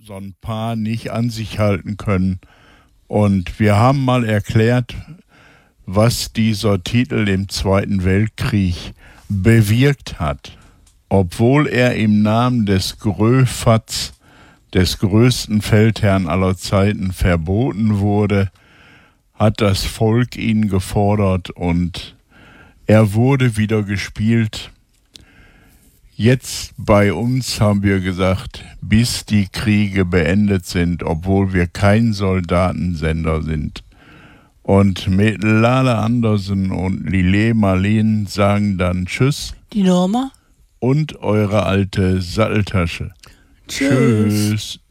so ein Paar nicht an sich halten können. Und wir haben mal erklärt, was dieser Titel im Zweiten Weltkrieg bewirkt hat. Obwohl er im Namen des Gröfatz, des größten Feldherrn aller Zeiten, verboten wurde, hat das Volk ihn gefordert und er wurde wieder gespielt. Jetzt bei uns haben wir gesagt, bis die Kriege beendet sind, obwohl wir kein Soldatensender sind. Und mit Lale Andersen und Lille Marleen sagen dann Tschüss. Die Norma. Und eure alte Satteltasche. Tschüss. Tschüss.